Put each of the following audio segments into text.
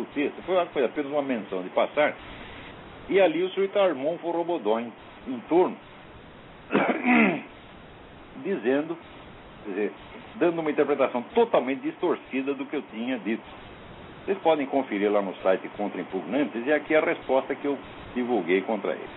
do texto, foi apenas uma menção de passar, e ali o sujeito armou um forrobodó em torno, dizendo, quer dizer, dando uma interpretação totalmente distorcida do que eu tinha dito. Vocês podem conferir lá no site Contra Impugnantes, e aqui a resposta que eu divulguei contra ele.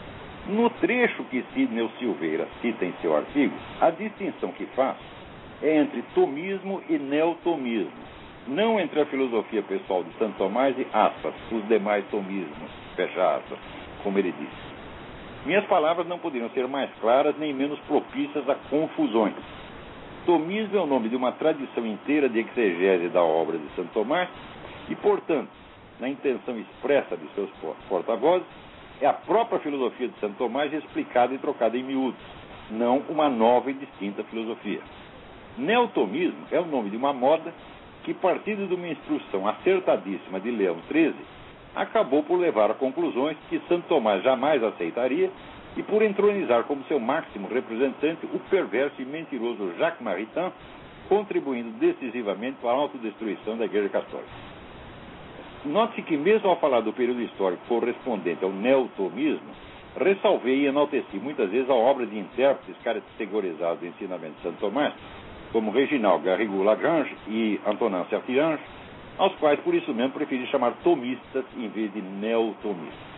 No trecho que Sidney Silveira cita em seu artigo, a distinção que faz é entre tomismo e neotomismo, não entre a filosofia pessoal de Santo Tomás e, aspas, os demais tomismos, fecha aspas, como ele disse. Minhas palavras não poderiam ser mais claras nem menos propícias a confusões. Tomismo é o nome de uma tradição inteira de exegese da obra de Santo Tomás e, portanto, na intenção expressa de seus porta-vozes, é a própria filosofia de Santo Tomás explicada e trocada em miúdos, não uma nova e distinta filosofia. Neotomismo é o nome de uma moda que, partindo de uma instrução acertadíssima de Leão XIII, acabou por levar a conclusões que Santo Tomás jamais aceitaria e por entronizar como seu máximo representante o perverso e mentiroso Jacques Maritain, contribuindo decisivamente para a autodestruição da Igreja Católica. Note-se que, mesmo ao falar do período histórico correspondente ao neotomismo, ressalvei e enalteci muitas vezes a obra de intérpretes categorizados do ensinamento de Santo Tomás, como Reginald Garrigou-Lagrange e Antonin Sertiange, aos quais, por isso mesmo, preferi chamar tomistas em vez de neotomistas.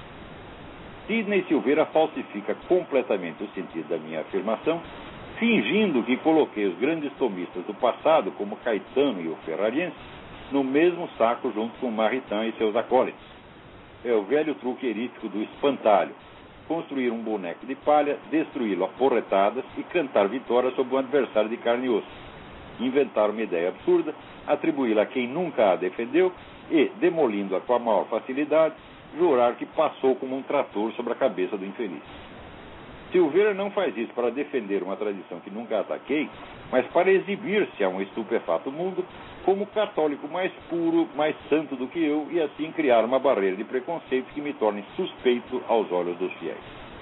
Sidney Silveira falsifica completamente o sentido da minha afirmação, fingindo que coloquei os grandes tomistas do passado, como Caetano e o Ferrariense, no mesmo saco junto com Maritain e seus acólitos. É o velho truque erístico do espantalho: construir um boneco de palha, destruí-lo a porretadas e cantar vitória sobre um adversário de carne e osso. Inventar uma ideia absurda, atribuí-la a quem nunca a defendeu e, demolindo-a com a maior facilidade, jurar que passou como um trator sobre a cabeça do infeliz. Silveira não faz isso para defender uma tradição que nunca ataquei, mas para exibir-se a um estupefato mundo como católico mais puro, mais santo do que eu, e assim criar uma barreira de preconceito que me torne suspeito aos olhos dos fiéis.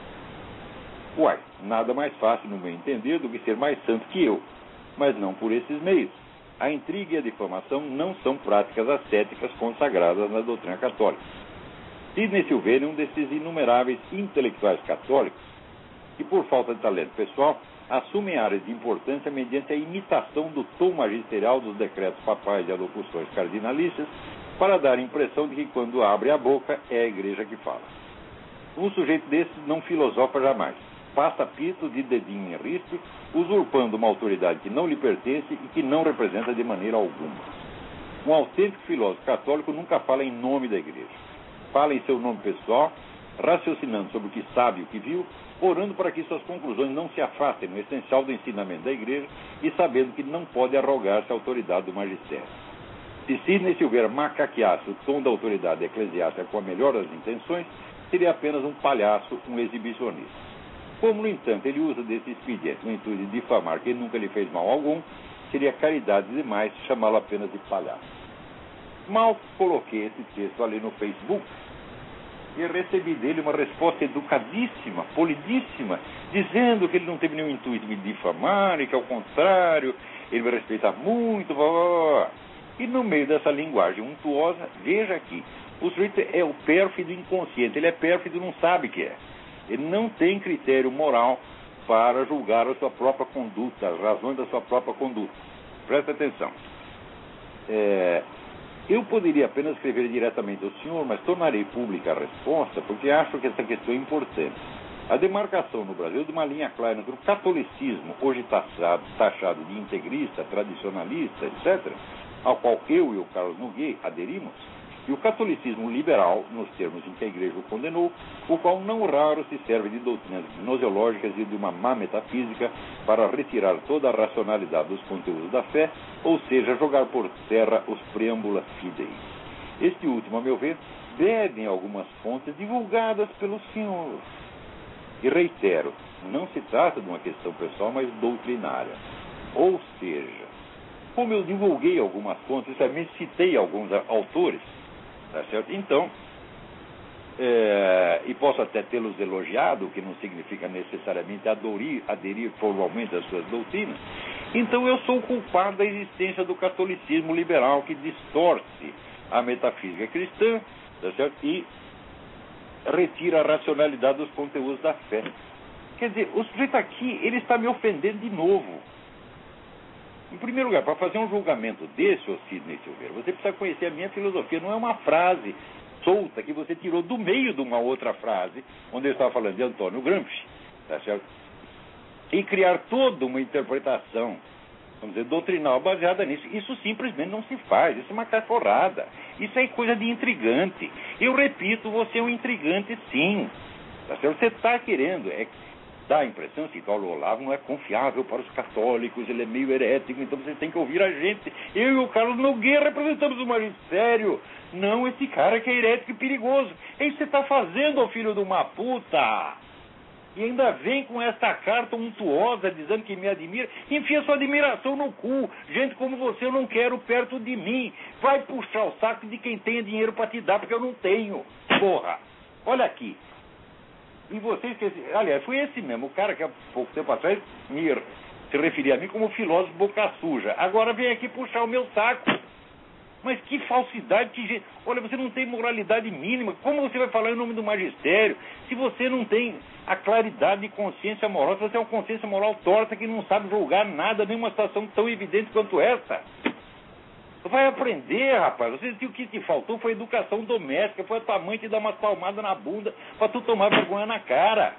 Uai, nada mais fácil, no meu entender, do que ser mais santo que eu, mas não por esses meios. A intriga e a difamação não são práticas ascéticas consagradas na doutrina católica. Sidney Silveira é um desses inumeráveis intelectuais católicos que, por falta de talento pessoal, assumem áreas de importância mediante a imitação do tom magisterial dos decretos papais e alocuções cardinalícias, para dar a impressão de que, quando abre a boca, é a igreja que fala. Um sujeito desses não filosofa jamais. Passa pito de dedinho em risco, usurpando uma autoridade que não lhe pertence e que não representa de maneira alguma. Um autêntico filósofo católico nunca fala em nome da igreja. Fala em seu nome pessoal, raciocinando sobre o que sabe e o que viu, orando para que suas conclusões não se afastem no essencial do ensinamento da igreja e sabendo que não pode arrogar-se a autoridade do magistério. Se Sidney Silveira macaqueasse o tom da autoridade eclesiástica com a melhor das intenções, seria apenas um palhaço, um exibicionista. Como, no entanto, ele usa desse expediente no intuito de difamar quem nunca lhe fez mal algum, seria caridade demais chamá-lo apenas de palhaço. Mal coloquei esse texto ali no Facebook e recebi dele uma resposta educadíssima, polidíssima, dizendo que ele não teve nenhum intuito de me difamar e que, ao contrário, ele me respeita muito, blá, blá, blá. E no meio dessa linguagem untuosa, veja aqui, o sujeito é o pérfido inconsciente, ele é pérfido e não sabe que é. Ele não tem critério moral para julgar a sua própria conduta, as razões da sua própria conduta. Presta atenção. Eu poderia apenas escrever diretamente ao senhor, mas tornarei pública a resposta, porque acho que essa questão é importante. A demarcação no Brasil de uma linha clara entre o catolicismo, hoje taxado de integrista, tradicionalista, etc., ao qual eu e o Carlos Nogueira aderimos, e o catolicismo liberal, nos termos em que a Igreja o condenou, o qual não raro se serve de doutrinas gnoseológicas e de uma má metafísica para retirar toda a racionalidade dos conteúdos da fé, ou seja, jogar por terra os preâmbula fidei. Este último, a meu ver, bebe em algumas fontes divulgadas pelos senhores. E reitero, não se trata de uma questão pessoal, mas doutrinária. Ou seja, como eu divulguei algumas fontes, também citei alguns autores, tá certo? Então, e posso até tê-los elogiado, o que não significa necessariamente aderir formalmente às suas doutrinas. Então eu sou culpado da existência do catolicismo liberal que distorce a metafísica cristã, tá certo? E retira a racionalidade dos conteúdos da fé. Quer dizer, o sujeito aqui, ele está me ofendendo de novo. Em primeiro lugar, para fazer um julgamento desse, ô Sidney Silveira, você precisa conhecer a minha filosofia. Não é uma frase solta que você tirou do meio de uma outra frase, onde eu estava falando de Antônio Gramsci, tá certo? E criar toda uma interpretação, vamos dizer, doutrinal baseada nisso. Isso simplesmente não se faz. Isso é uma cachorrada. Isso é coisa de intrigante. Eu repito, você é um intrigante, sim. Tá certo? Você está querendo dá a impressão que Paulo Olavo não é confiável para os católicos, ele é meio herético, então você tem que ouvir a gente. Eu e o Carlos Nogueira representamos o magistério. Não esse cara que é herético e perigoso. É isso que você está fazendo, ô filho de uma puta. E ainda vem com esta carta untuosa dizendo que me admira. Enfia sua admiração no cu. Gente como você eu não quero perto de mim. Vai puxar o saco de quem tenha dinheiro para te dar, porque eu não tenho. Porra, olha aqui. E você esqueceu. Aliás, foi esse mesmo, o cara que há pouco tempo atrás se referia a mim como filósofo boca suja. Agora vem aqui puxar o meu saco. Mas que falsidade, que gente. Olha, você não tem moralidade mínima. Como você vai falar em nome do magistério se você não tem a claridade de consciência moral? Se você é uma consciência moral torta que não sabe julgar nada, nenhuma situação tão evidente quanto essa. Vai aprender, rapaz. Você disse que o que te faltou foi educação doméstica. Foi a tua mãe te dar umas palmadas na bunda pra tu tomar vergonha na cara.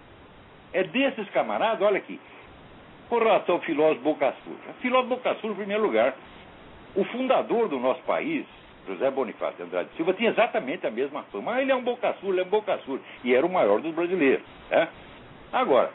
É desses camaradas, olha aqui. Com relação ao filósofo boca suja. Filósofo boca suja, em primeiro lugar, o fundador do nosso país, José Bonifácio Andrade Silva, tinha exatamente a mesma fama. Mas ele é um boca suja, ele é um boca suja. E era o maior dos brasileiros. Né? Agora,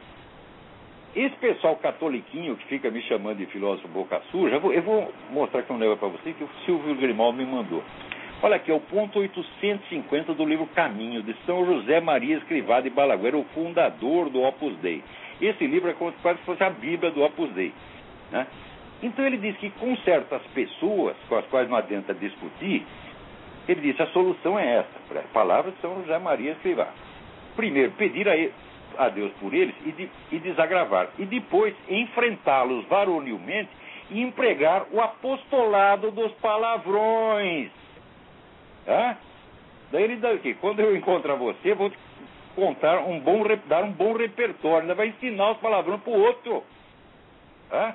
esse pessoal catoliquinho que fica me chamando de filósofo boca suja, eu vou mostrar aqui um negócio para você que o Silvio Grimaldo me mandou. Olha aqui, é o ponto 850 do livro Caminho, de São José Maria Escrivá de Balaguer, o fundador do Opus Dei. Esse livro é quase se fosse a Bíblia do Opus Dei. Né? Então ele diz que com certas pessoas, com as quais não adianta discutir, ele diz a solução é essa, palavras de São José Maria Escrivá. Primeiro, pedir a Deus por eles e desagravar. E depois enfrentá-los varonilmente e empregar o apostolado dos palavrões. Tá? Daí ele diz aqui, quando eu encontrar você, vou te contar dar um bom repertório, ainda vai ensinar os palavrões para o outro. Tá?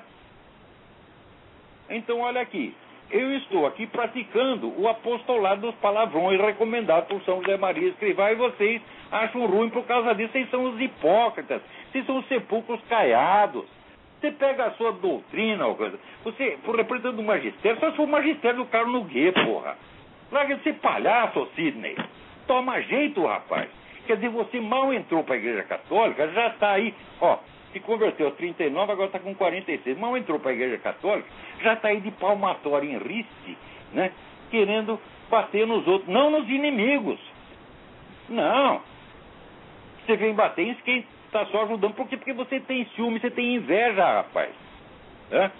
Então olha aqui, eu estou aqui praticando o apostolado dos palavrões recomendado por São José Maria Escrivá e vocês acham ruim por causa disso. Vocês são os hipócritas, vocês são os sepulcros caiados. Você pega a sua doutrina, você, por representante do magistério, só se for o magistério do Carlos Nogueira, porra. Larga de ser palhaço, Sidney. Toma jeito, rapaz. Quer dizer, você mal entrou para a Igreja Católica, já está aí, ó, se converteu aos 39, agora está com 46. Mal entrou para a Igreja Católica, já está aí de palmatória em riste, né? Querendo bater nos outros, não nos inimigos. Não. Você vem bater em quem está só ajudando. Por quê? Porque você tem ciúme, você tem inveja, rapaz. É?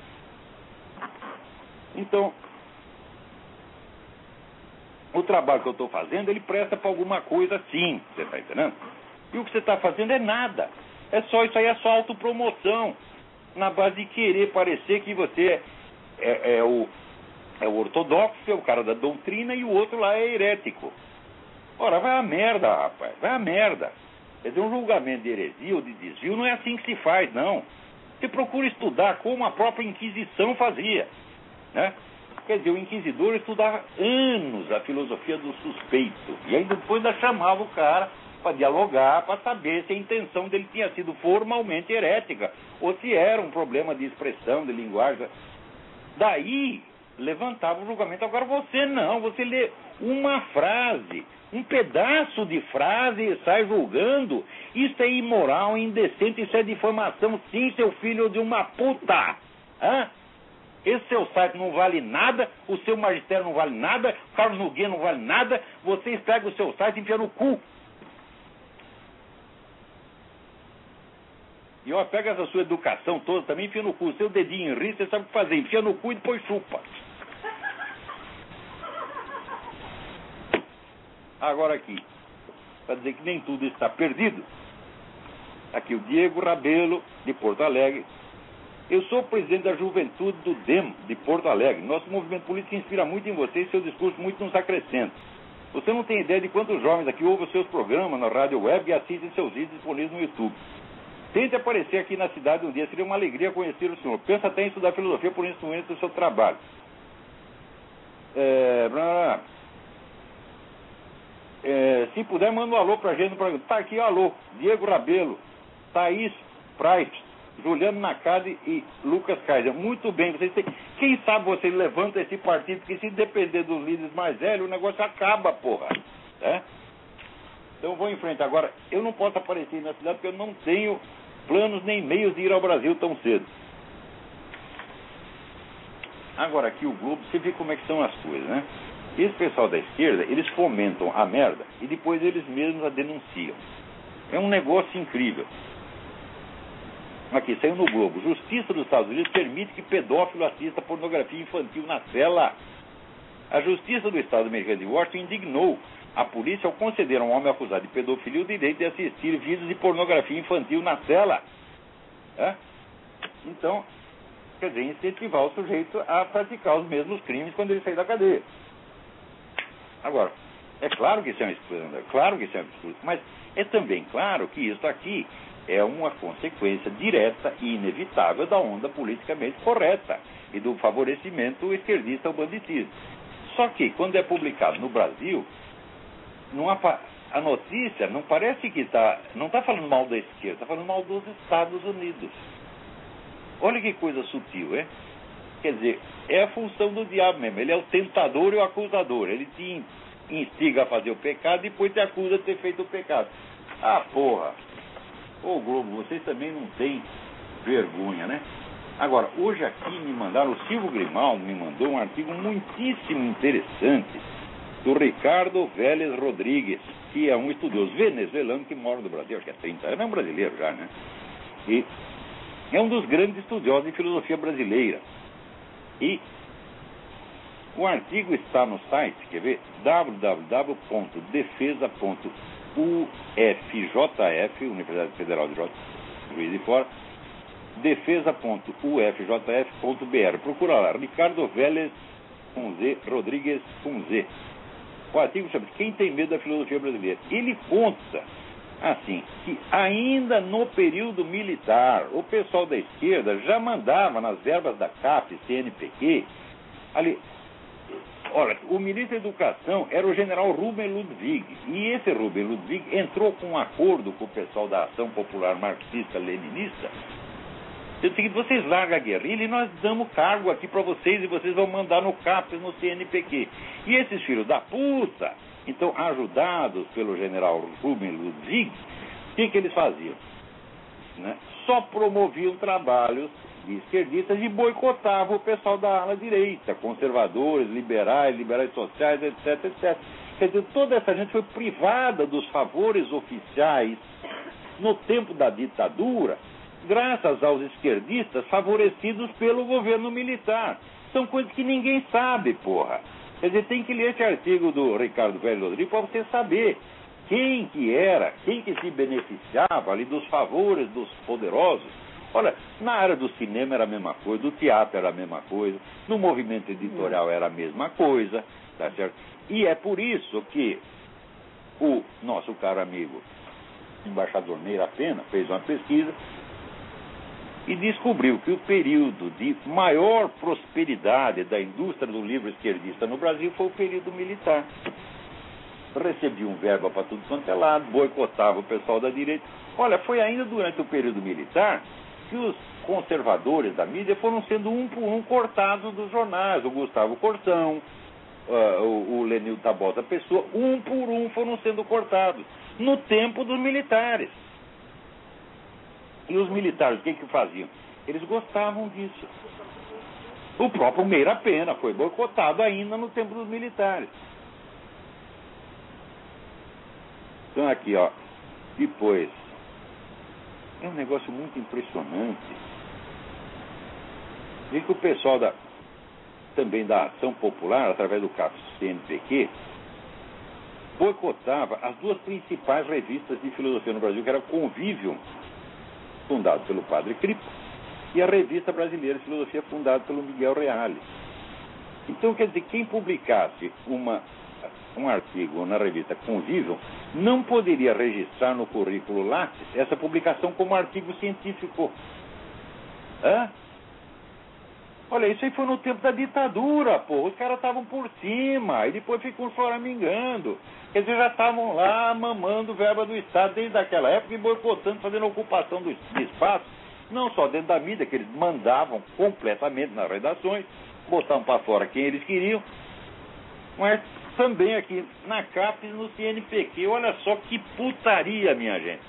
Então, o trabalho que eu estou fazendo, ele presta para alguma coisa sim, você está entendendo? E o que você está fazendo é nada. É só isso aí, é só autopromoção. Na base de querer parecer que você é o ortodoxo, é o cara da doutrina, e o outro lá é herético. Ora, vai a merda, rapaz, vai a merda. Quer dizer, um julgamento de heresia ou de desvio não é assim que se faz, não. Você procura estudar como a própria Inquisição fazia, né? Quer dizer, o inquisidor estudava anos a filosofia do suspeito. E aí depois ainda chamava o cara para dialogar, para saber se a intenção dele tinha sido formalmente herética, ou se era um problema de expressão, de linguagem. Daí levantava o julgamento. Agora você não, você lê uma frase, um pedaço de frase e sai julgando. Isso é imoral, indecente, isso é difamação, sim, seu filho de uma puta. Hã? Esse seu site não vale nada, o seu magistério não vale nada, o Carlos Nogueira não vale nada, vocês pegam o seu site e enfiam no cu. E ó, pega essa sua educação toda também, enfia no cu. Seu dedinho em risco, você sabe o que fazer, enfia no cu e depois chupa. Agora aqui, para dizer que nem tudo está perdido, aqui o Diego Rabelo, de Porto Alegre, Eu sou presidente da juventude do DEM, de Porto Alegre. Nosso movimento político inspira muito em você e seu discurso muito nos acrescenta. Você não tem ideia de quantos jovens aqui ouvem os seus programas na rádio web e assistem seus vídeos disponíveis no YouTube. Tente aparecer aqui na cidade um dia, seria uma alegria conhecer o senhor. Pensa até em estudar filosofia por instrumento do seu trabalho. Se puder, manda um alô pra gente no programa. Tá aqui, alô. Diego Rabelo, Thaís Price, Juliano Nakade e Lucas Kaiser. Muito bem, vocês têm... Quem sabe vocês levantam esse partido, porque se depender dos líderes mais velhos, o negócio acaba, porra. É? Então vou em frente. Agora, eu não posso aparecer na cidade porque eu não tenho planos nem meios de ir ao Brasil tão cedo. Agora aqui o Globo, você vê como é que são as coisas, né? Esse pessoal da esquerda, eles fomentam a merda e depois eles mesmos a denunciam. É um negócio incrível. Aqui, saiu no Globo. Justiça dos Estados Unidos permite que pedófilo assista pornografia infantil na cela. A Justiça do Estado americano de Washington indignou a polícia ao conceder a um homem acusado de pedofilia o direito de assistir vídeos de pornografia infantil na cela. É? Então, quer dizer, incentivar o sujeito a praticar os mesmos crimes quando ele sair da cadeia. Agora, é claro que isso é um escândalo, claro que isso é um absurdo, mas é também claro que isso aqui é uma consequência direta e inevitável da onda politicamente correta e do favorecimento esquerdista ao banditismo. Só que, quando é publicado no Brasil, a notícia não parece que não está falando mal da esquerda, está falando mal dos Estados Unidos. Olha que coisa sutil, é? Quer dizer, é a função do diabo mesmo. Ele é o tentador e o acusador. Ele te instiga a fazer o pecado e depois te acusa de ter feito o pecado. Ah, porra! Ô Globo, vocês também não têm vergonha, né? Agora, hoje aqui me mandaram, o Silvio Grimaldo me mandou um artigo muitíssimo interessante do Ricardo Vélez Rodrigues, que é um estudioso venezuelano que mora no Brasil, acho que há 30 anos, é um brasileiro já, né? E é um dos grandes estudiosos de filosofia brasileira. E o artigo está no site, quer ver? www.defesa.ufjf, Universidade Federal de Juiz de Fora, defesa.ufjf.br. Procura lá, Ricardo Vélez com Z, Rodrigues com Z. O artigo chama-se Quem tem medo da filosofia brasileira. Ele conta, assim, que ainda no período militar, o pessoal da esquerda já mandava nas verbas da CAP, CNPq, ali... Olha, o ministro da Educação era o general Rubem Ludwig, e esse Rubem Ludwig entrou com um acordo com o pessoal da Ação Popular Marxista-Leninista, dizendo o seguinte: vocês largam a guerrilha e nós damos cargo aqui para vocês e vocês vão mandar no CAPES, no CNPq. E esses filhos da puta, então, ajudados pelo general Rubem Ludwig, o que eles faziam? Né? Só promoviam trabalhos de esquerdistas e boicotavam o pessoal da ala direita, conservadores, liberais sociais, etc, etc. Quer dizer, toda essa gente foi privada dos favores oficiais no tempo da ditadura, graças aos esquerdistas favorecidos pelo governo militar. São coisas que ninguém sabe, porra. Quer dizer, tem que ler esse artigo do Ricardo Vélez Rodrigues para você saber quem que se beneficiava ali dos favores dos poderosos. Olha, na área do cinema era a mesma coisa, do teatro era a mesma coisa, no movimento editorial era a mesma coisa, tá certo? E é por isso que o nosso caro amigo, embaixador Meira Pena, fez uma pesquisa e descobriu que o período de maior prosperidade da indústria do livro esquerdista no Brasil foi o período militar. Recebiam verba para tudo quanto é lado, boicotava o pessoal da direita. Olha, foi ainda durante o período militar que os conservadores da mídia foram sendo um por um cortados dos jornais. O Gustavo Corsão, o Lenildo Tabota Pessoa, um por um foram sendo cortados no tempo dos militares. E os militares, o que faziam? Eles gostavam disso. O próprio Meira Pena foi boicotado ainda no tempo dos militares. Então aqui, ó, depois, é um negócio muito impressionante. Vê que o pessoal também da Ação Popular, através do CAPES CNPq, boicotava as duas principais revistas de filosofia no Brasil, que era o Convívio, fundado pelo padre Cripo, e a Revista Brasileira de Filosofia, fundada pelo Miguel Reale. Então, quer dizer, quem publicasse um artigo na revista Convívio não poderia registrar no currículo Lattes essa publicação como artigo científico. Hã? Olha, isso aí foi no tempo da ditadura, pô. Os caras estavam por cima e depois ficam choramingando. Quer dizer, já estavam lá mamando verba do Estado desde aquela época e boicotando, fazendo ocupação de espaço, não só dentro da mídia, que eles mandavam completamente nas redações, botavam para fora quem eles queriam, mas também aqui na CAPES, no CNPq. Olha só que putaria, minha gente.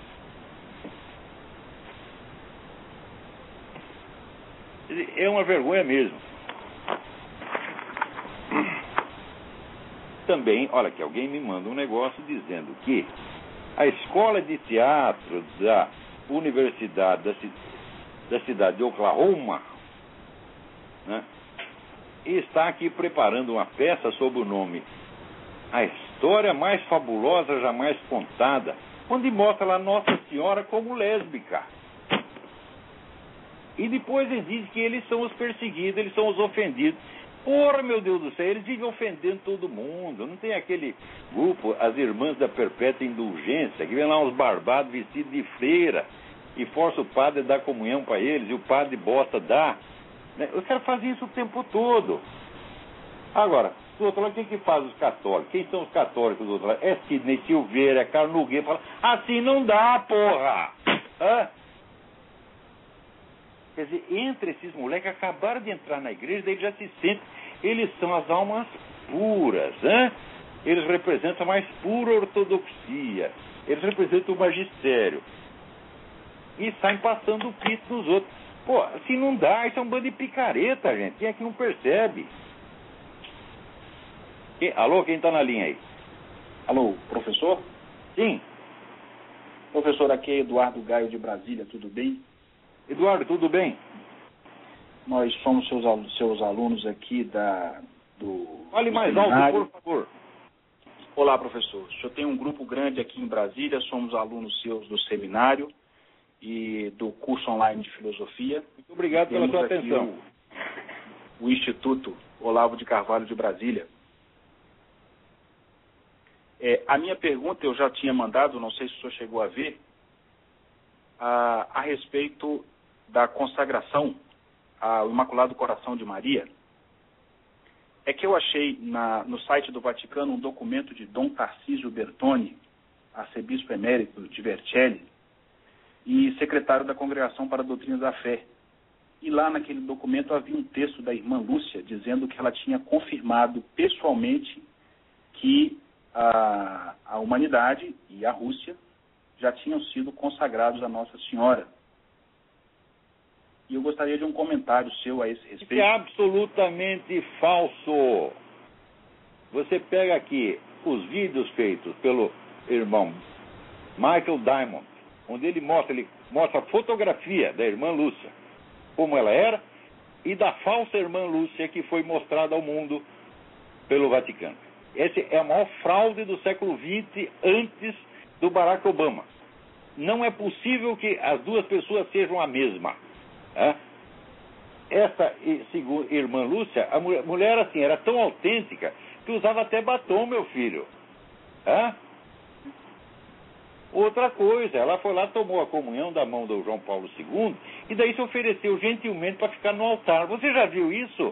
É uma vergonha mesmo. Também, olha aqui, alguém me manda um negócio dizendo que a escola de teatro da Universidade da cidade de Oklahoma, né, está aqui preparando uma peça sob o nome A História Mais Fabulosa Jamais Contada, onde mostra lá Nossa Senhora como lésbica. E depois eles dizem que eles são os perseguidos, eles são os ofendidos. Porra, meu Deus do céu, eles vivem ofendendo todo mundo. Não tem aquele grupo, as Irmãs da Perpétua Indulgência, que vem lá uns barbados vestidos de freira e força o padre a dar comunhão para eles, e o padre bosta dá. Os caras fazem isso o tempo todo. Agora, do outro lado, quem que faz os católicos? Quem são os católicos do outro lado? É Sidney Silveira, é Carlos Nogueira. Fala, assim não dá, porra! Hã? Quer dizer, entre esses moleques, acabaram de entrar na igreja, daí já se sentem, eles são as almas puras, né? Eles representam a mais pura ortodoxia, eles representam o magistério, e saem passando o pito nos outros. Pô, assim não dá, isso é um bando de picareta, gente, quem é que não percebe? Alô, quem está na linha aí? Alô, professor? Sim. Professor, aqui é Eduardo Gaio de Brasília, tudo bem? Eduardo, tudo bem? Nós somos seus alunos aqui do Fale mais seminário. alto, por favor. Olá, professor. O senhor tem um grupo grande aqui em Brasília, somos alunos seus do seminário e do curso online de filosofia. Muito obrigado pela sua atenção. O Instituto Olavo de Carvalho de Brasília. A minha pergunta eu já tinha mandado, não sei se o senhor chegou a ver, a respeito da consagração ao Imaculado Coração de Maria. É que eu achei no site do Vaticano um documento de Dom Tarcísio Bertoni, arcebispo emérito de Vercelli, e secretário da Congregação para a Doutrina da Fé. E lá naquele documento havia um texto da irmã Lúcia dizendo que ela tinha confirmado pessoalmente que a humanidade e a Rússia já tinham sido consagrados a Nossa Senhora. E eu gostaria de um comentário seu a esse respeito. Isso é absolutamente falso. Você pega aqui os vídeos feitos pelo irmão Michael Diamond, onde ele mostra a fotografia da irmã Lúcia, como ela era, e da falsa irmã Lúcia que foi mostrada ao mundo pelo Vaticano. Essa é a maior fraude do século XX antes do Barack Obama. Não é possível que as duas pessoas sejam a mesma. Essa irmã Lúcia, a mulher assim, era tão autêntica que usava até batom, meu filho. Outra coisa, ela foi lá, tomou a comunhão da mão do João Paulo II e daí se ofereceu gentilmente para ficar no altar. Você já viu isso?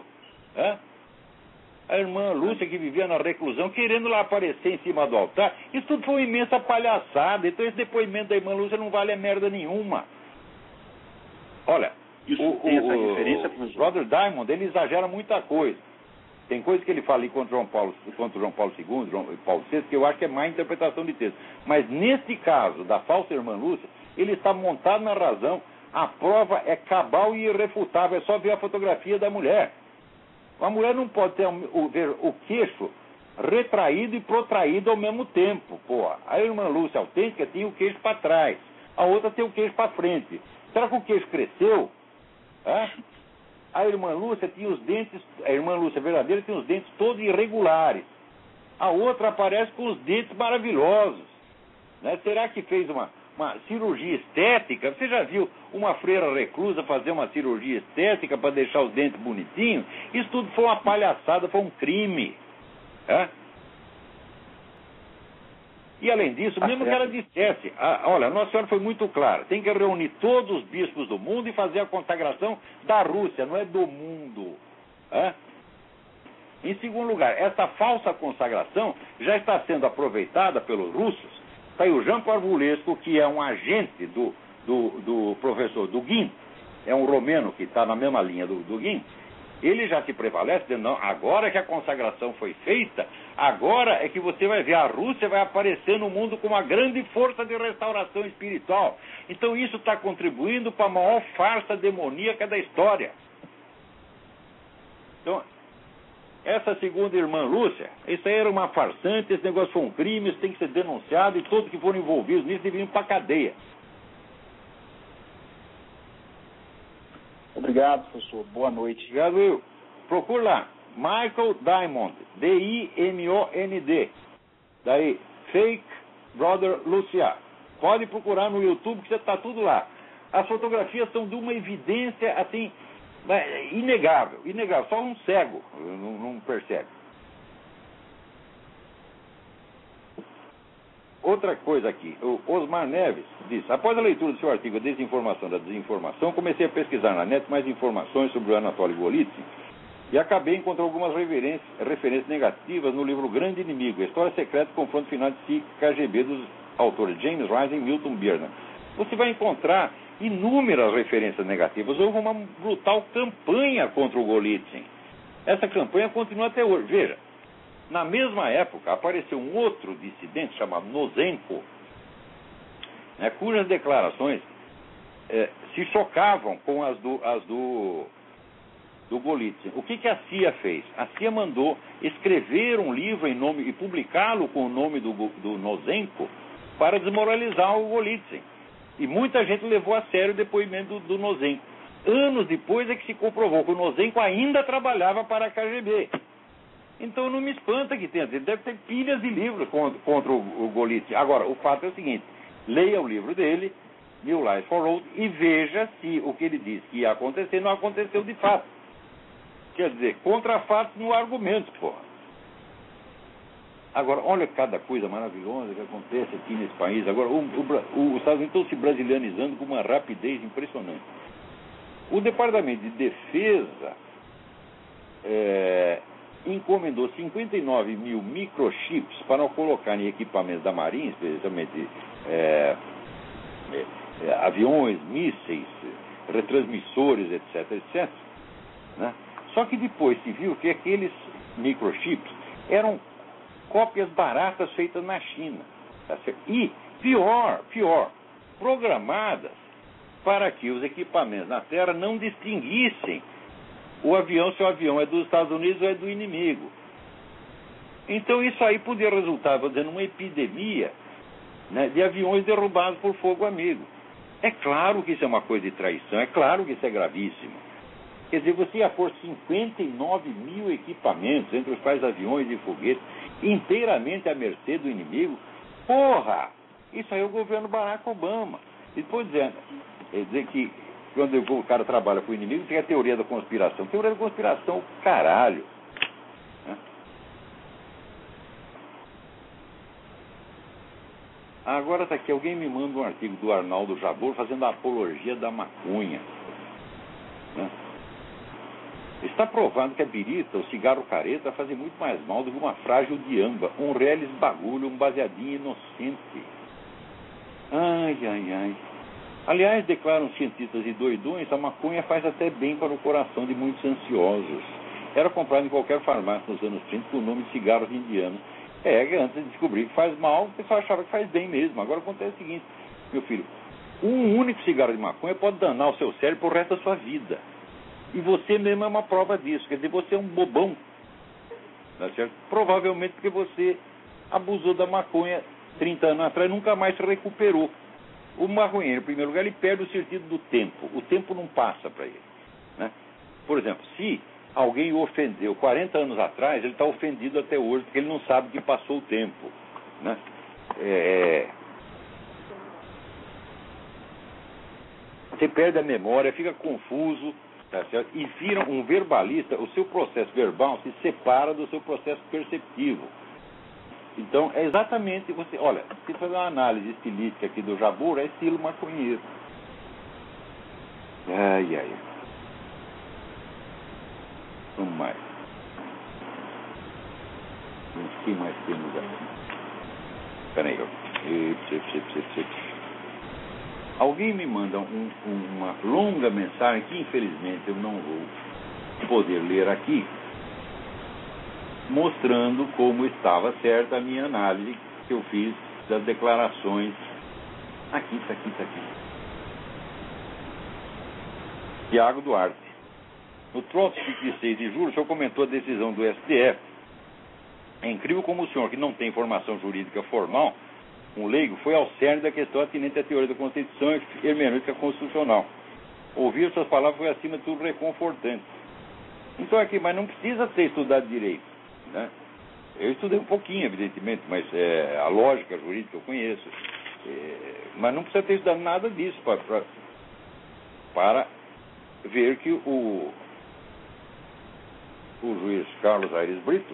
A irmã Lúcia, que vivia na reclusão, querendo lá aparecer em cima do altar. Isso tudo foi uma imensa palhaçada. Então esse depoimento da irmã Lúcia não vale a merda nenhuma. Olha, o Brother Diamond, ele exagera muita coisa. Tem coisa que ele fala ali contra o João Paulo II, João Paulo VI, que eu acho que é má interpretação de texto. Mas neste caso da falsa irmã Lúcia, ele está montado na razão. A prova é cabal e irrefutável. É só ver a fotografia da mulher. A mulher não pode ver o queixo retraído e protraído ao mesmo tempo. Pô, a irmã Lúcia autêntica tinha o queixo para trás, a outra tem o queixo para frente. Será que o queixo cresceu? A irmã Lúcia tinha os dentes, a irmã Lúcia verdadeira tinha os dentes todos irregulares. A outra aparece com os dentes maravilhosos. Será que fez uma uma cirurgia estética. Você já viu uma freira reclusa fazer uma cirurgia estética para deixar os dentes bonitinhos? Isso tudo foi uma palhaçada, foi um crime. E além disso, mesmo que ela dissesse, olha, Nossa Senhora foi muito clara, tem que reunir todos os bispos do mundo e fazer a consagração da Rússia, não é do mundo. Em segundo lugar, essa falsa consagração já está sendo aproveitada pelos russos. Está aí o Jean Corvulescu, que é um agente do professor Dugin, é um romeno que está na mesma linha do Dugin. Ele já se prevalece, dizendo, não, agora que a consagração foi feita, agora é que você vai ver, a Rússia vai aparecer no mundo com uma grande força de restauração espiritual. Então isso está contribuindo para a maior farsa demoníaca da história. Então, essa segunda irmã Lúcia, isso aí era uma farsante, esse negócio foi um crime, isso tem que ser denunciado e todos que foram envolvidos nisso deveriam ir para a cadeia. Obrigado, professor. Boa noite. Obrigado, Will. Procura lá. Michael Diamond. D-I-M-O-N-D. Daí, Fake Brother Lucia. Pode procurar no YouTube que está tudo lá. As fotografias são de uma evidência, assim, inegável. Inegável. Só um cego não percebe. Outra coisa aqui, o Osmar Neves diz, após a leitura do seu artigo Desinformação da Desinformação, comecei a pesquisar na net mais informações sobre o Anatoly Golitsyn e acabei encontrando algumas referências negativas no livro Grande Inimigo, a História Secreta e Confronto Final de CIA KGB dos autores James Rice e Milton Biernan. Você vai encontrar inúmeras referências negativas. Houve uma brutal campanha contra o Golitsyn. Essa campanha continua até hoje. Veja, na mesma época, apareceu um outro dissidente chamado Nozenko, cujas declarações se chocavam com as do Golitsyn. O que a CIA fez? A CIA mandou escrever um livro em nome e publicá-lo com o nome do Nozenko para desmoralizar o Golitsyn. E muita gente levou a sério o depoimento do Nozenko. Anos depois é que se comprovou que o Nozenko ainda trabalhava para a KGB. Então não me espanta que tenha. Ele deve ter pilhas de livros contra o Golitsyn. Agora, o fato é o seguinte: leia o livro dele, New Lies for Old, e veja se o que ele disse que ia acontecer não aconteceu de fato. Quer dizer, contra fatos não há argumentos, porra. Agora, olha cada coisa maravilhosa que acontece aqui nesse país. Agora, os Estados Unidos estão se brasilianizando com uma rapidez impressionante. O Departamento de Defesa encomendou 59 mil microchips para colocar em equipamentos da Marinha, especialmente aviões, mísseis, retransmissores, etc. Né? Só que depois se viu que aqueles microchips eram cópias baratas feitas na China. Tá certo? E, pior, programadas para que os equipamentos na Terra não distinguissem o avião, se o avião é dos Estados Unidos ou é do inimigo. Então isso aí podia resultar, vou dizer, numa epidemia, né, de aviões derrubados por fogo amigo. É claro que isso é uma coisa de traição, é claro que isso é gravíssimo. Quer dizer, você ia pôr 59 mil equipamentos, entre os quais aviões e foguetes, inteiramente à mercê do inimigo. Porra! Isso aí é o governo Barack Obama. E depois dizer que quando o cara trabalha com o inimigo, tem a teoria da conspiração. Teoria da conspiração, caralho. Né? Agora está aqui, alguém me manda um artigo do Arnaldo Jabor fazendo a apologia da maconha. Né? Está provado que a birita, o cigarro careta, fazem muito mais mal do que uma frágil diamba, um reles bagulho, um baseadinho inocente. Ai. Aliás, declaram cientistas e doidões, a maconha faz até bem para o coração de muitos ansiosos. Era comprado em qualquer farmácia nos anos 30 com o nome de cigarros indianos. Antes de descobrir que faz mal, o pessoal achava que faz bem mesmo. Agora acontece o seguinte, meu filho, um único cigarro de maconha pode danar o seu cérebro pro resto da sua vida. E você mesmo é uma prova disso. Quer dizer, você é um bobão. Tá certo? Provavelmente porque você abusou da maconha 30 anos atrás e nunca mais se recuperou. O maconheiro, em primeiro lugar, ele perde o sentido do tempo. O tempo não passa para ele. Né? Por exemplo, se alguém o ofendeu 40 anos atrás, ele está ofendido até hoje, porque ele não sabe que passou o tempo. Né? você perde a memória, fica confuso, tá certo? E vira um verbalista, o seu processo verbal se separa do seu processo perceptivo. Então, é exatamente você... Olha, se fazer uma análise estilística aqui do Jabbour, é estilo maconheiro. Ai, ai. Vamos mais. O que mais temos aqui? Peraí, alguém me manda uma longa mensagem que, infelizmente, eu não vou poder ler aqui, mostrando como estava certa a minha análise que eu fiz das declarações. Aqui. Tiago Duarte. No Trotsky de 6 de julho, o senhor comentou a decisão do STF. É incrível como o senhor, que não tem formação jurídica formal, um leigo, foi ao cerne da questão atinente à teoria da Constituição e hermenêutica constitucional. Ouvir suas palavras foi, acima de tudo, reconfortante. Então, aqui, mas não precisa ter estudado direito, né? Eu estudei um pouquinho, evidentemente, mas a lógica jurídica eu conheço. Mas não precisa ter estudado nada disso para ver que o juiz Carlos Aires Brito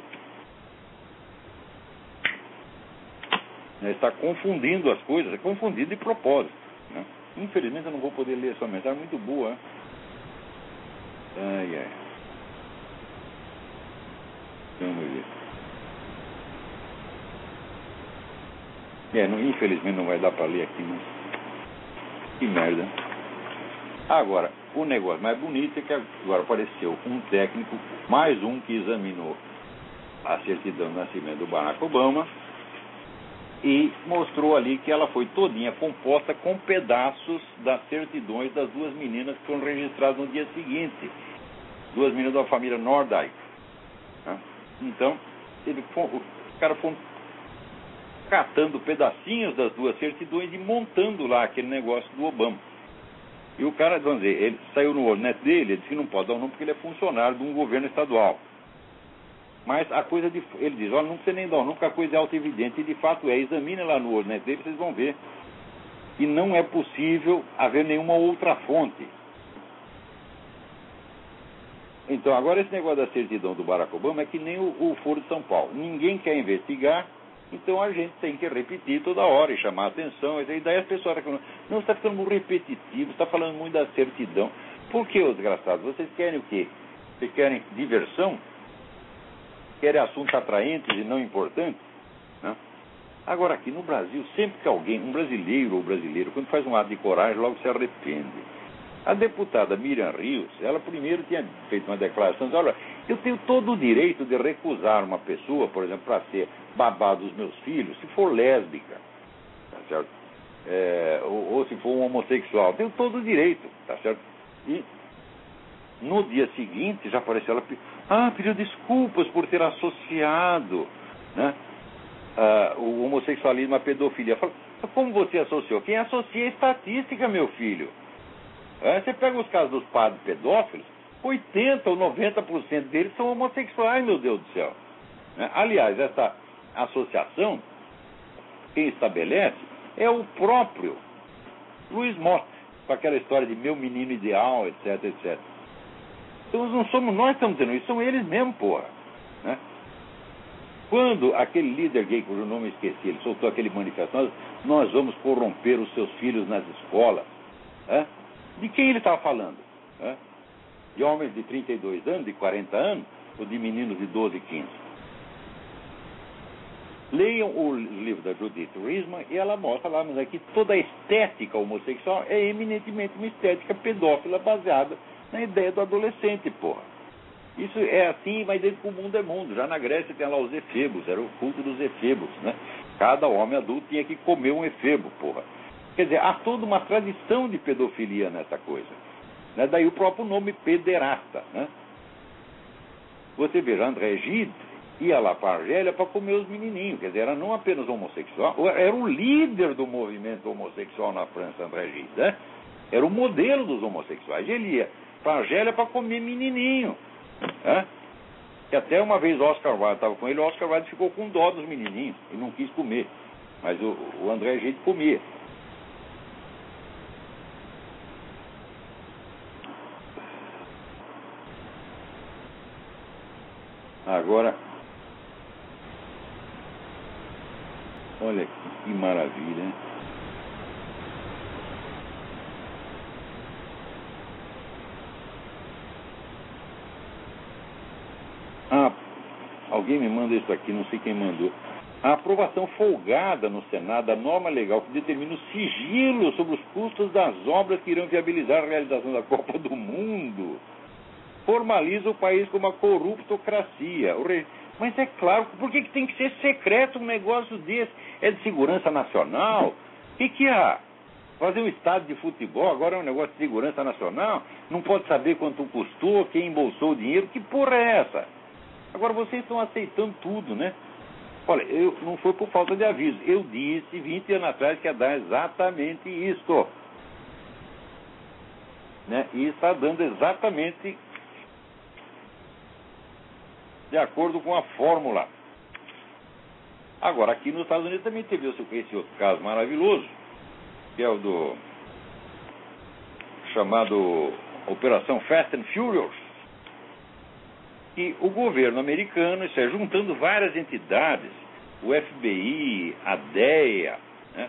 está confundindo as coisas, é confundido de propósito, né? Infelizmente eu não vou poder ler essa mensagem, muito boa, né? Ai. Vamos ver. Infelizmente não vai dar para ler aqui, mas que merda. Agora, o negócio mais bonito é que agora apareceu um técnico, mais um que examinou a certidão de nascimento do Barack Obama e mostrou ali que ela foi todinha composta com pedaços das certidões das duas meninas que foram registradas no dia seguinte. Duas meninas da família Nordyke, né? Então, o cara foi catando pedacinhos das duas certidões e montando lá aquele negócio do Obama. E o cara, vamos dizer, ele saiu no Ornet dele, ele disse que não pode dar o nome porque ele é funcionário de um governo estadual. Mas a coisa ele diz, olha, não precisa nem dar o nome porque a coisa é auto-evidente. E de fato examine lá no Ornet dele, vocês vão ver. E não é possível haver nenhuma outra fonte. Então, agora esse negócio da certidão do Barack Obama é que nem o Foro de São Paulo. Ninguém quer investigar, então a gente tem que repetir toda hora e chamar a atenção. E daí as pessoas reclamam, não, você está ficando muito repetitivo, está falando muito da certidão. Por que, ô desgraçado? Vocês querem o quê? Vocês querem diversão? Querem assuntos atraentes e não importantes? Né? Agora, aqui no Brasil, sempre que alguém, um brasileiro ou brasileiro, quando faz um ato de coragem, logo se arrepende. A deputada Miriam Rios, ela primeiro tinha feito uma declaração, dizendo, olha, eu tenho todo o direito de recusar uma pessoa, por exemplo, para ser babá dos meus filhos, se for lésbica, tá certo? Ou se for um homossexual, tenho todo o direito, tá certo? E no dia seguinte já apareceu ela, pediu desculpas por ter associado, né, o homossexualismo à pedofilia. Fala, como você associou? Quem associa é estatística, meu filho. Você pega os casos dos padres pedófilos, 80% ou 90% deles são homossexuais, meu Deus do céu. Aliás, essa associação, quem estabelece é o próprio Luiz Motta, com aquela história de meu menino ideal, etc, etc. Então não somos nós que estamos dizendo isso, são eles mesmo, porra. Né? Quando aquele líder gay, cujo nome eu esqueci, ele soltou aquele manifesto, nós vamos corromper os seus filhos nas escolas. De quem ele estava falando? De homens de 32 anos, de 40 anos, ou de meninos de 12 e 15? Leiam o livro da Judith Riesman e ela mostra lá, mas que toda a estética homossexual é eminentemente uma estética pedófila baseada na ideia do adolescente, porra. Isso é assim, mas desde que o mundo é mundo. Já na Grécia tem lá os efebos, era o culto dos efebos, né? Cada homem adulto tinha que comer um efebo, porra. Quer dizer, há toda uma tradição de pedofilia nessa coisa. Né? Daí o próprio nome pederasta. Né? Você veja, André Gide ia lá para a Argélia para comer os menininhos. Quer dizer, era não apenas homossexual, era o líder do movimento homossexual na França, André Gide. Né? Era o modelo dos homossexuais. Ele ia para a Argélia para comer menininho. Né? Que até uma vez Oscar Wilde estava com ele, o Oscar Wilde ficou com dó dos menininhos e não quis comer. Mas o André Gide comia. Agora, olha que maravilha, hein? Alguém me manda isso aqui, não sei quem mandou. A aprovação folgada no Senado da norma legal que determina o sigilo sobre os custos das obras que irão viabilizar a realização da Copa do Mundo formaliza o país como uma corruptocracia. Mas é claro, por que tem que ser secreto um negócio desse? É de segurança nacional? O que há? Fazer um estádio de futebol agora é um negócio de segurança nacional? Não pode saber quanto custou, quem embolsou o dinheiro? Que porra é essa? Agora vocês estão aceitando tudo, né? Olha, não foi por falta de aviso. Eu disse 20 anos atrás que ia dar exatamente isso. Né? E está dando exatamente de acordo com a fórmula. Agora, aqui nos Estados Unidos também teve esse outro caso maravilhoso, que é o do chamado Operação Fast and Furious. E o governo americano está juntando várias entidades, o FBI, a DEA, né,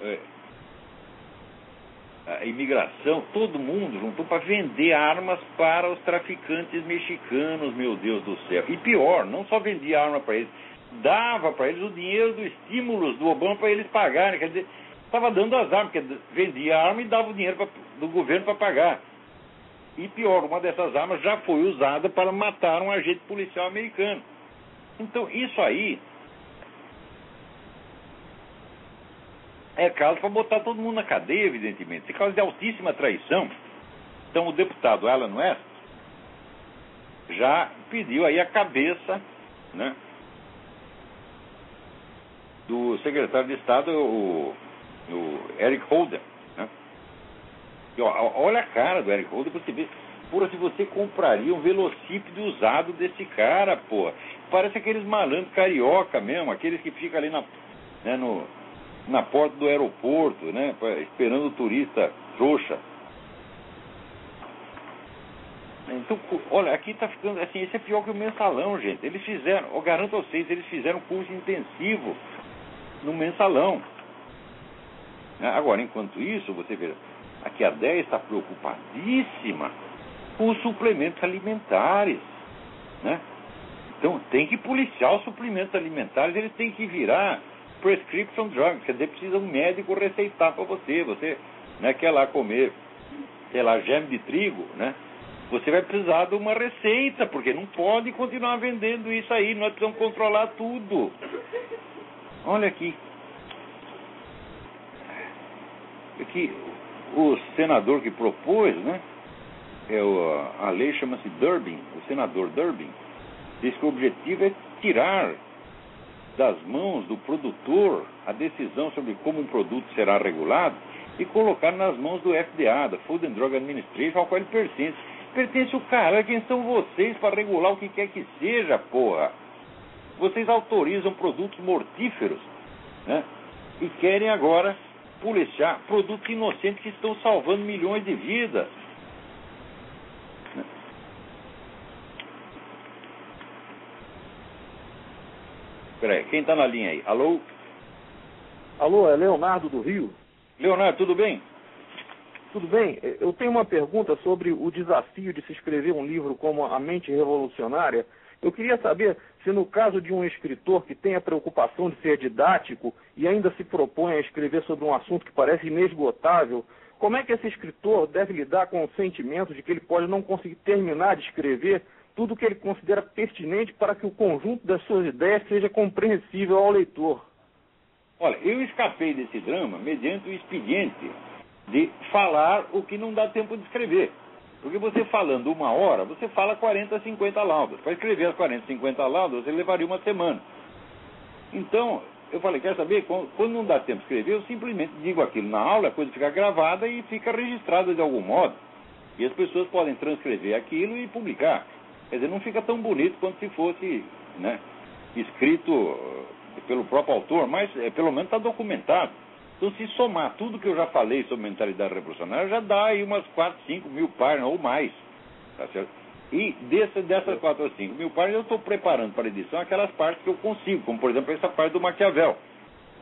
a imigração, todo mundo juntou para vender armas para os traficantes mexicanos, meu Deus do céu. E pior, não só vendia arma para eles, dava para eles o dinheiro dos estímulos do Obama para eles pagarem. Quer dizer, estava dando as armas, porque vendia arma e dava o dinheiro do governo para pagar. E pior, uma dessas armas já foi usada para matar um agente policial americano. Então, isso aí é caso para botar todo mundo na cadeia, evidentemente. É caso de altíssima traição. Então, o deputado Alan West já pediu aí a cabeça, né, do secretário de Estado, o Eric Holder. E, olha a cara do Eric Holder, você vê, porra, se você compraria um velocípede usado desse cara, porra. Parece aqueles malandros carioca mesmo, aqueles que ficam ali na porta do aeroporto, né, esperando o turista trouxa. Então, olha, aqui tá ficando assim, esse é pior que o mensalão, gente. Eles fizeram, eu garanto a vocês, eles fizeram curso intensivo no mensalão. Agora, enquanto isso, você vê, aqui a DEA está preocupadíssima com os suplementos alimentares, né? Então, tem que policiar os suplementos alimentares, eles têm que virar prescription drugs, quer dizer, precisa um médico receitar para você. Você, né, quer lá comer, sei lá, geme de trigo, né? Você vai precisar de uma receita, porque não pode continuar vendendo isso aí, nós precisamos controlar tudo. Olha aqui. Aqui, o senador que propôs, né? A lei chama-se Durbin, o senador Durbin, diz que o objetivo é tirar das mãos do produtor a decisão sobre como um produto será regulado e colocar nas mãos do FDA, da Food and Drug Administration, ao qual ele pertence. Pertence o cara, quem são vocês para regular o que quer que seja, porra? Vocês autorizam produtos mortíferos, né? E querem agora policiar produtos inocentes que estão salvando milhões de vidas. Peraí, quem está na linha aí? Alô? Alô, é Leonardo do Rio. Leonardo, tudo bem? Tudo bem. Eu tenho uma pergunta sobre o desafio de se escrever um livro como A Mente Revolucionária. Eu queria saber se no caso de um escritor que tem a preocupação de ser didático e ainda se propõe a escrever sobre um assunto que parece inesgotável, como é que esse escritor deve lidar com o sentimento de que ele pode não conseguir terminar de escrever tudo o que ele considera pertinente para que o conjunto das suas ideias seja compreensível ao leitor? Olha, eu escapei desse drama mediante o expediente de falar o que não dá tempo de escrever. Porque você falando 1 hora, você fala 40, 50 laudas. Para escrever as 40, 50 laudas, você levaria uma semana. Então, eu falei, quer saber? Quando não dá tempo de escrever, eu simplesmente digo aquilo na aula, a coisa fica gravada e fica registrada de algum modo. E as pessoas podem transcrever aquilo e publicar. Quer dizer, não fica tão bonito quanto se fosse, né, escrito pelo próprio autor, mas pelo menos está documentado. Então, se somar tudo que eu já falei sobre mentalidade revolucionária, já dá aí umas 4, 5 mil páginas ou mais. Tá certo? E dessas 4 ou 5 mil páginas, eu estou preparando para edição aquelas partes que eu consigo, como, por exemplo, essa parte do Maquiavel.